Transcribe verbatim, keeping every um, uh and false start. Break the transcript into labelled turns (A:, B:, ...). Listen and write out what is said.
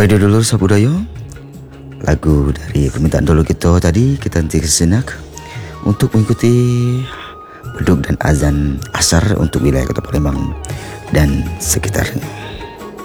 A: Baik dulur sabudaya, lagu dari permintaan dulu kita tadi kita henti sejenak untuk mengikuti beduk dan azan asar untuk wilayah Kota Palembang dan sekitarnya.